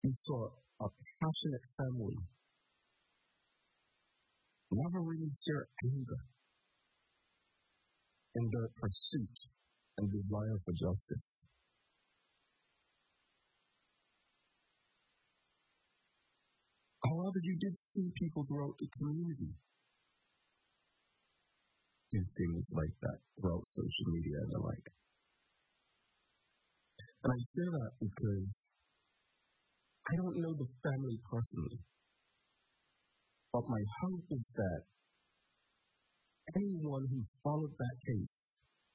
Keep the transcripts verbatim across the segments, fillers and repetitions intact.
You saw a passionate family never really share anger in their pursuit and desire for justice. However, you did see people throughout the community do things like that throughout social media and the like. And I share that because I don't know the family personally, but my hope is that anyone who followed that case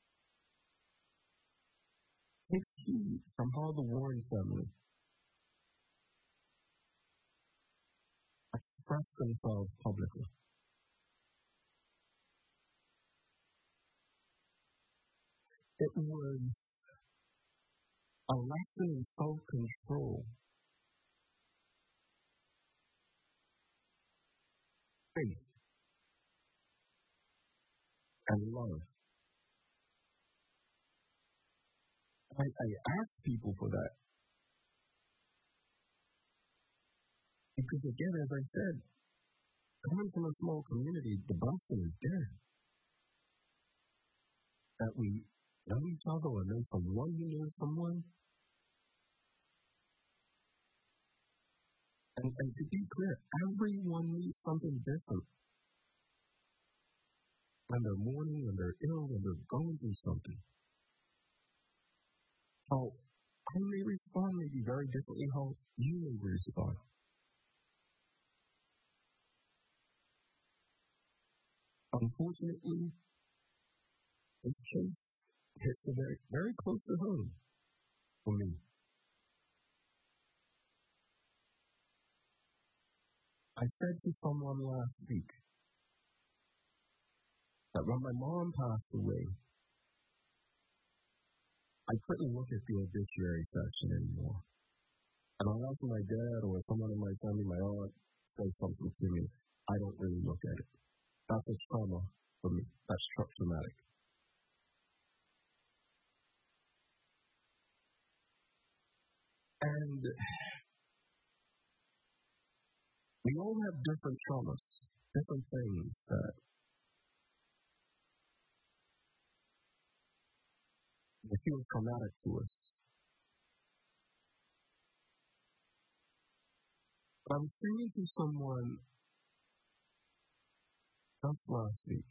takes heed from how the Warren family expressed themselves publicly. It was a lesson in self-control, faith, and love. I, I ask people for that because, again, as I said, coming from a small community, the blessing is there. That we know each other or know someone who knows someone. And, and to be clear, everyone needs something different. When they're mourning, when they're ill, when they're going through something. How I may respond may be very differently how you may respond. Unfortunately, this case hits a very, very close to home for me. I said to someone last week that when my mom passed away, I couldn't look at the obituary section anymore. And I asked my dad or someone in my family, my aunt, says something to me, I don't really look at it. That's a trauma for me. That's traumatic. And we all have different traumas, different things that they feel traumatic to us. But I was saying to someone just last week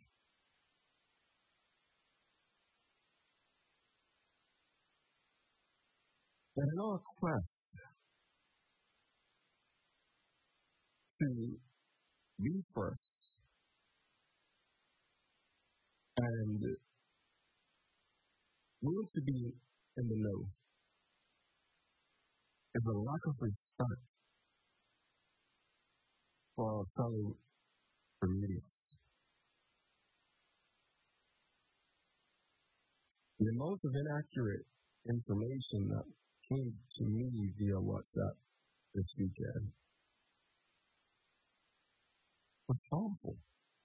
that in our quest to be first and willing to be in the know is a lack of respect for our fellow Bermudians. The amount of inaccurate information that came to me via WhatsApp this weekend was harmful.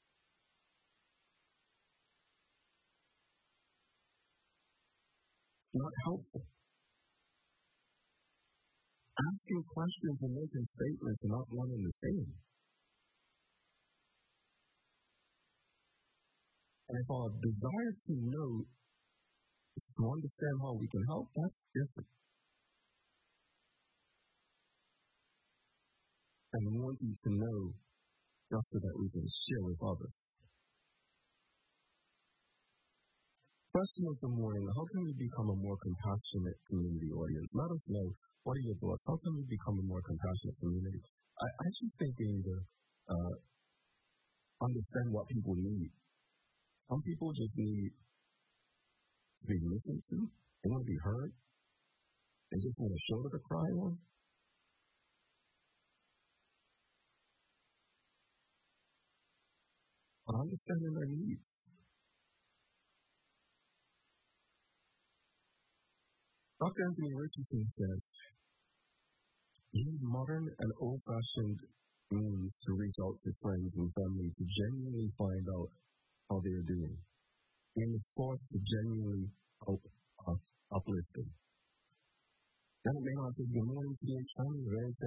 Not helpful. Asking questions and making statements are not one and the same. And if our desire to know is to understand how we can help, that's different. And we want you to know just so that we can share with others. Question of the morning, how can we become a more compassionate community audience? Let us know, what are your thoughts? How can we become a more compassionate community? I, I just think we need to uh, understand what people need. Some people just need to be listened to. They want to be heard. They just want a shoulder to cry on. But understanding their needs. Doctor Anthony Richardson says, use modern and old-fashioned means to reach out to friends and family to genuinely find out how they are doing. And the source to genuinely help us uplift them. Then it may not be good morning to the family,